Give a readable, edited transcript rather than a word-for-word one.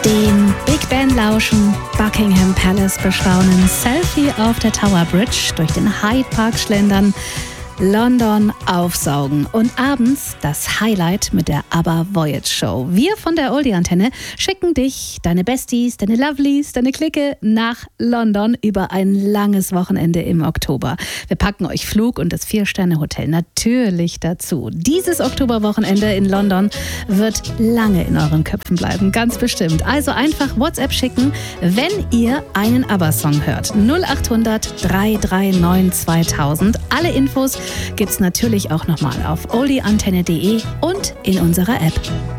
Den Big Ben lauschen, Buckingham Palace bestaunen, Selfie auf der Tower Bridge, durch den Hyde Park schlendern, London aufsaugen und abends das Highlight mit der ABBA Voyage Show. Wir von der Oldie-Antenne schicken dich, deine Besties, deine Lovelies, deine Clique nach London über ein langes Wochenende im Oktober. Wir packen euch Flug und das 4-Sterne-Hotel natürlich dazu. Dieses Oktoberwochenende in London wird lange in euren Köpfen bleiben, ganz bestimmt. Also einfach WhatsApp schicken, wenn ihr einen ABBA-Song hört. 0800 339 2000. Alle Infos gibt's natürlich auch nochmal auf oldieantenne.de und in unserer App.